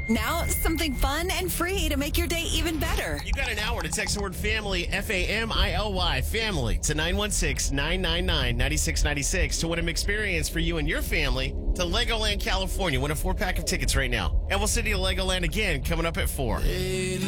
Now, something fun and free to make your day even better. You got an hour to text the word family, Family, family, to 916-999-9696 to win an experience for you and your family to Legoland, California. Win a 4-pack of tickets right now. And we'll send you to Legoland again coming up at 4.